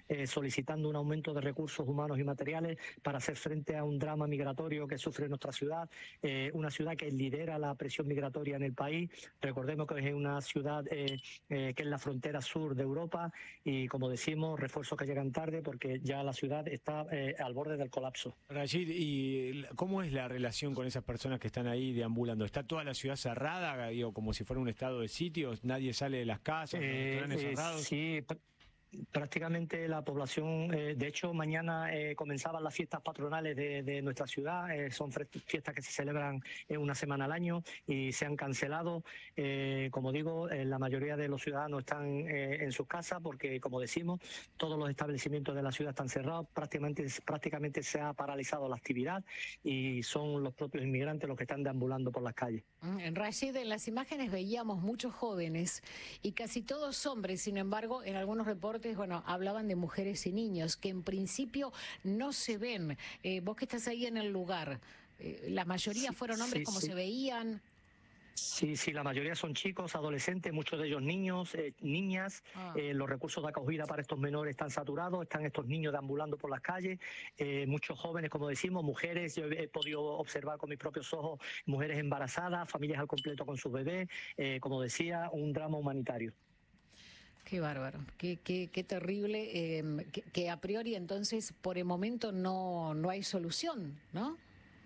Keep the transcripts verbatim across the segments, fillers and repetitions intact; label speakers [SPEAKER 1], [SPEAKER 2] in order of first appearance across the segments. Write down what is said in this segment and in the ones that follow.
[SPEAKER 1] eh, solicitando un aumento de recursos humanos y materiales para hacer frente a un drama migratorio que sufre nuestra ciudad, eh, una ciudad que lidera la presión migratoria en el país. Recordemos que es una ciudad eh, eh, que es la frontera sur de Europa y, como decimos, refuerzos que llegan tarde porque ya la ciudad está eh, al borde del colapso.
[SPEAKER 2] Rachid, ¿y cómo es la relación con esas personas que están ahí deambulando? ¿Está toda la ciudad cerrada, digo, como si fuera un estado de sitio? ¿Nadie sale de las casas?
[SPEAKER 1] Eh,
[SPEAKER 2] ¿Los restaurantes
[SPEAKER 1] eh,
[SPEAKER 2] cerrados?
[SPEAKER 1] sí, prácticamente la población, eh, de hecho mañana eh, comenzaban las fiestas patronales de, de nuestra ciudad, eh, son fiestas que se celebran eh, una semana al año y se han cancelado. Eh, como digo, eh, la mayoría de los ciudadanos están eh, en sus casas porque, como decimos, todos los establecimientos de la ciudad están cerrados, prácticamente, prácticamente se ha paralizado la actividad y son los propios inmigrantes los que están deambulando por las calles.
[SPEAKER 3] En Rachid, en las imágenes veíamos muchos jóvenes y casi todos hombres. Sin embargo, en algunos reportes, bueno, hablaban de mujeres y niños que en principio no se ven. Eh, vos que estás ahí en el lugar, eh, ¿la mayoría
[SPEAKER 1] Sí,
[SPEAKER 3] fueron hombres
[SPEAKER 1] sí,
[SPEAKER 3] como
[SPEAKER 1] sí.
[SPEAKER 3] se veían?
[SPEAKER 1] Sí, sí, la mayoría son chicos, adolescentes, muchos de ellos niños, eh, niñas.
[SPEAKER 3] Ah.
[SPEAKER 1] Eh, los recursos de acogida para estos menores están saturados, están estos niños deambulando por las calles, eh, muchos jóvenes, como decimos, mujeres. Yo he podido observar con mis propios ojos mujeres embarazadas, familias al completo con sus bebés. Eh, como decía, un drama humanitario.
[SPEAKER 3] Qué bárbaro, qué, qué, qué terrible, eh, que, que a priori entonces por el momento no, no hay solución, ¿no?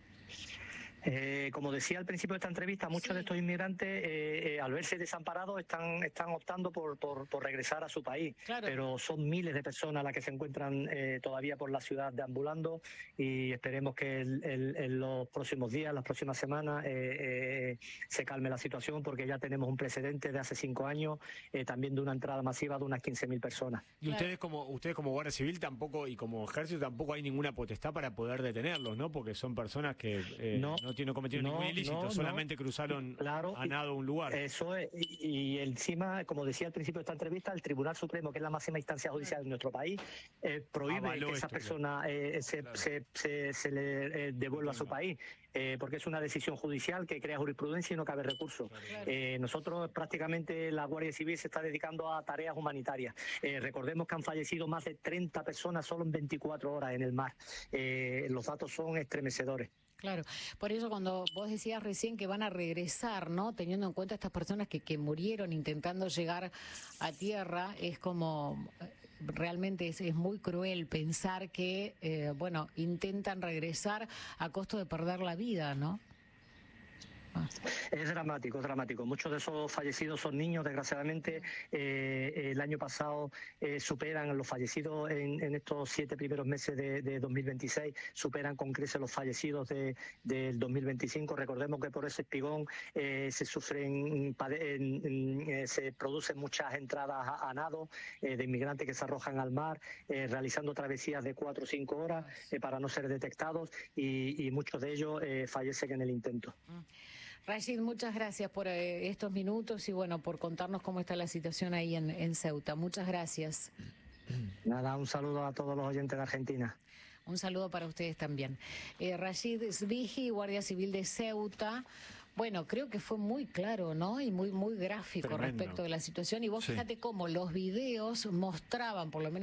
[SPEAKER 1] Eh, como decía al principio de esta entrevista, muchos
[SPEAKER 3] Sí.
[SPEAKER 1] de estos inmigrantes, eh, eh, al verse desamparados, están, están optando por, por, por regresar a su país.
[SPEAKER 3] Claro.
[SPEAKER 1] Pero son miles de personas las que se encuentran eh, todavía por la ciudad deambulando y esperemos que el, el, en los próximos días, las próximas semanas, eh, eh, se calme la situación porque ya tenemos un precedente de hace cinco años, eh, también de una entrada masiva de unas quince mil personas.
[SPEAKER 2] Y
[SPEAKER 3] Claro.
[SPEAKER 2] ustedes como ustedes como Guardia Civil tampoco y como Ejército tampoco hay ninguna potestad para poder detenerlos, ¿no? Porque son personas que eh, no, no tienen cometido
[SPEAKER 1] no,
[SPEAKER 2] ningún ilícito,
[SPEAKER 1] no,
[SPEAKER 2] solamente
[SPEAKER 1] no.
[SPEAKER 2] cruzaron
[SPEAKER 1] Claro,
[SPEAKER 2] a nado un lugar.
[SPEAKER 1] Eso es, y, y encima, como decía al principio de esta entrevista, el Tribunal Supremo, que es la máxima instancia judicial de nuestro país, eh, prohíbe
[SPEAKER 2] Avaló
[SPEAKER 1] que esa
[SPEAKER 2] esto,
[SPEAKER 1] persona eh, se,
[SPEAKER 2] claro.
[SPEAKER 1] se, se, se le eh, devuelva a su país. Eh, porque es una decisión judicial que crea jurisprudencia y no cabe recurso.
[SPEAKER 2] Claro.
[SPEAKER 1] Eh, nosotros prácticamente la Guardia Civil se está dedicando a tareas humanitarias. Eh, recordemos que han fallecido más de treinta personas solo en veinticuatro horas en el mar. Eh, los datos son estremecedores.
[SPEAKER 3] Claro, por eso cuando vos decías recién que van a regresar, ¿no? Teniendo en cuenta estas personas que, que murieron intentando llegar a tierra, es como, realmente es, es muy cruel pensar que, eh, bueno, intentan regresar a costo de perder la vida, ¿no? Ah.
[SPEAKER 1] Es dramático, es dramático. Muchos de esos fallecidos son niños, desgraciadamente. Eh, el año pasado eh, superan los fallecidos en, en estos siete primeros meses de, de dos mil veintiséis, superan con creces los fallecidos de, del dos mil veinticinco. Recordemos que por ese espigón eh, se sufren, en, en, eh, se producen muchas entradas a, a nado eh, de inmigrantes que se arrojan al mar, eh, realizando travesías de cuatro o cinco horas eh, para no ser detectados y, y muchos de ellos eh, fallecen en el intento.
[SPEAKER 3] Rachid, muchas gracias por eh, estos minutos y bueno, por contarnos cómo está la situación ahí en, en Ceuta. Muchas gracias.
[SPEAKER 1] Nada, un saludo a todos los oyentes de Argentina.
[SPEAKER 3] Un saludo para ustedes también. Eh, Rachid Sbiji, Guardia Civil de Ceuta. Bueno, creo que fue muy claro, ¿no? Y muy, muy gráfico
[SPEAKER 2] Tremendo.
[SPEAKER 3] Respecto de la situación. Y vos
[SPEAKER 2] Sí.
[SPEAKER 3] fíjate cómo los videos mostraban, por lo menos